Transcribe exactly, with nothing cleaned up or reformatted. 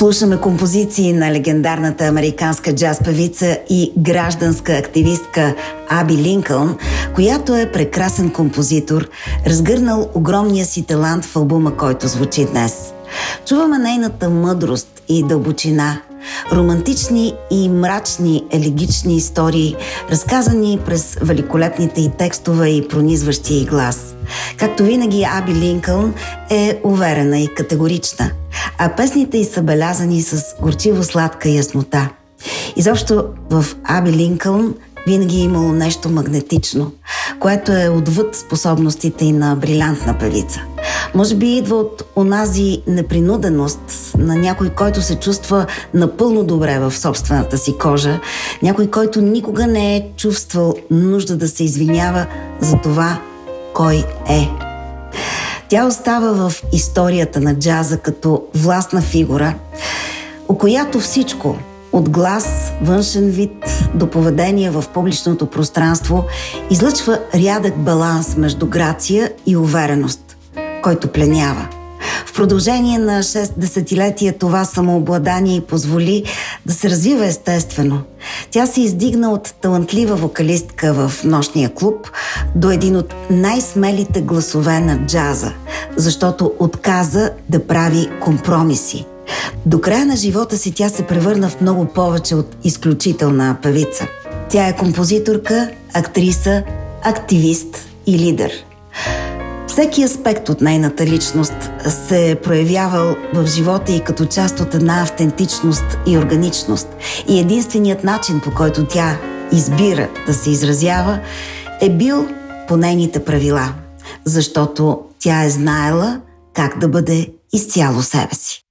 Слушаме композиции на легендарната американска джаз певица и гражданска активистка Аби Линкълн, която е прекрасен композитор, разгърнал огромния си талант в албума, който звучи днес. Чуваме нейната мъдрост и дълбочина, романтични и мрачни елегични истории, разказани през великолепните й текстове и пронизващия й глас. Както винаги, Аби Линкълн е уверена и категорична, а песните й са белязани с горчиво-сладка яснота. Изобщо в Аби Линкълн винаги е имало нещо магнетично, което е отвъд способностите й на брилянтна певица. Може би идва от онази непринуденост на някой, който се чувства напълно добре в собствената си кожа, някой, който никога не е чувствал нужда да се извинява за това, кой е. Тя остава в историята на джаза като властна фигура, у която всичко от глас, външен вид до поведение в публичното пространство излъчва рядък баланс между грация и увереност, който пленява. В продължение на шест десетилетия това самообладание й позволи да се развива естествено. Тя се издигна от талантлива вокалистка в нощния клуб до един от най-смелите гласове на джаза, защото отказа да прави компромиси. До края на живота си тя се превърна в много повече от изключителна певица. Тя е композиторка, актриса, активист и лидер. Всеки аспект от нейната личност се е проявявал в живота й като част от една автентичност и органичност. И единственият начин, по който тя избира да се изразява, е бил по нейните правила, защото тя е знаела как да бъде изцяло себе си.